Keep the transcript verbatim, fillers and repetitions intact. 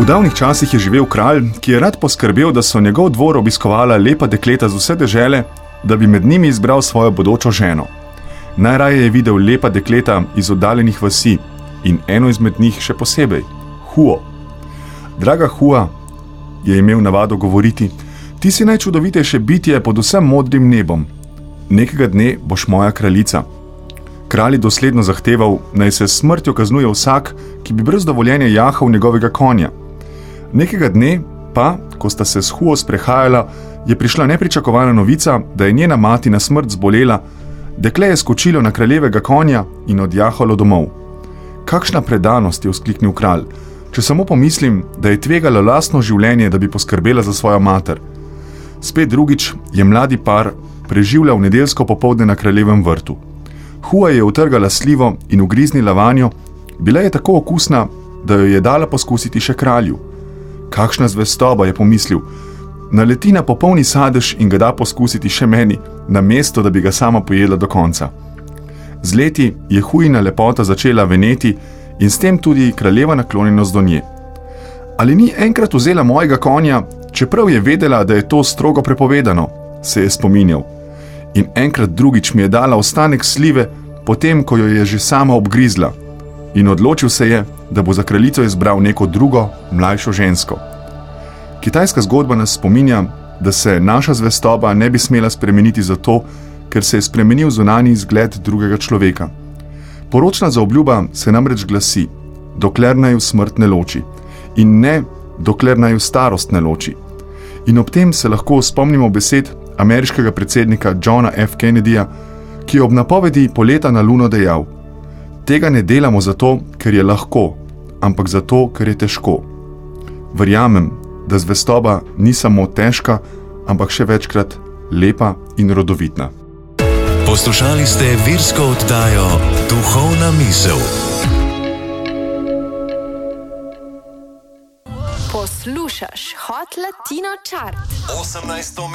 V davnih časih je živel kralj, ki je rad poskrbel, da so njegov dvor obiskovala lepa dekleta z vse dežele, da bi med njimi izbral svojo bodočo ženo. Najraje je videl lepa dekleta iz oddaljenih vasi in eno izmed njih še posebej, Huo. Draga Hua, je imel navado govoriti, ti si najčudovitejše bitje pod vsem modrim nebom. Nekega dne boš moja kraljica. Kralj je dosledno zahteval, naj se s smrtjo kaznuje vsak, ki bi brez dovoljenja jahal njegovega konja. Nekega dne pa, ko sta se s Huo sprehajala, je prišla nepričakovana novica, da je njena mati na smrt zbolela. Dekle je skočilo na kraljevega konja in odjahalo domov. Kakšna predanost, je vzkliknil kralj, če samo pomislim, da je tvegala lastno življenje, da bi poskrbela za svojo mater. Spet drugič je mladi par preživljal nedeljsko popoldne na kraljevem vrtu. Hua je utrgala slivo in ugriznila vanjo, bila je tako okusna, da jo je dala poskusiti še kralju. Kakšna zvestoba, je pomislil, naleti na popolni sadež in ga da poskusiti še meni, namesto da bi ga sama pojedla do konca. Z leti je Huina lepota začela veneti in s tem tudi kraljeva naklonjenost do nje. Ali ni enkrat vzela mojega konja, čeprav je vedela, da je to strogo prepovedano, se je spominjal. In enkrat drugič mi je dala ostanek slive, potem, ko jo je že sama obgrizla. In odločil se je, da bo za kraljico izbral neko drugo, mlajšo žensko. Kitajska zgodba nas spominja, da se naša zvestoba ne bi smela spremeniti zato, ker se je spremenil zunanji izgled drugega človeka. Poročna zaobljuba se namreč glasi, dokler naju smrt ne loči, in ne, dokler naju starost ne loči. In ob tem se lahko spomnimo besed ameriškega predsednika Johna F. Kennedyja, ki je ob napovedi poleta na Luno dejal: tega ne delamo zato, ker je lahko, ampak zato, ker je težko. Verjamem, da zvestoba ni samo težka, ampak še večkrat lepa in rodovitna. Poslušali ste virsko oddajo Duhovna misel. Poslušaš Hot Latino Chart. osemnajsto